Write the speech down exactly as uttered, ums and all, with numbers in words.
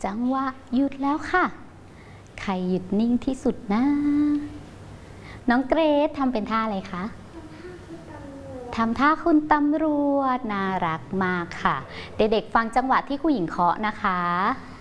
จังหวะหยุดแล้วค่ะใครหยุดนิ่งที่สุดนะน้องเกรซทำเป็นท่าอะไรคะทำท่าคุณตำรวจน่ารักมากค่ะเด็กๆฟังจังหวะที่ครูหญิงเคาะนะคะ